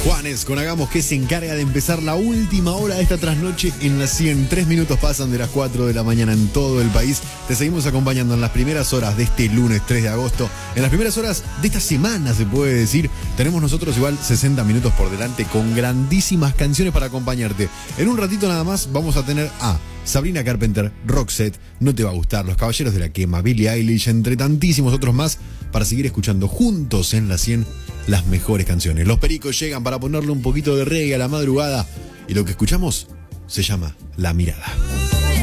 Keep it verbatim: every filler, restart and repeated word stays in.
Juanes con Hagamos, que se encarga de empezar la última hora de esta trasnoche en las cien. Tres minutos pasan de las cuatro de la mañana en todo el país. Te seguimos acompañando en las primeras horas de este lunes tres de agosto. En las primeras horas de esta semana, se puede decir. Tenemos nosotros igual sesenta minutos por delante con grandísimas canciones para acompañarte. En un ratito nada más vamos a tener a Sabrina Carpenter, Roxette, No Te Va a Gustar, Los Caballeros de la Quema, Billie Eilish, entre tantísimos otros más, para seguir escuchando juntos en la cien las mejores canciones. Los Pericos llegan para ponerle un poquito de reggae a la madrugada y lo que escuchamos se llama La Mirada.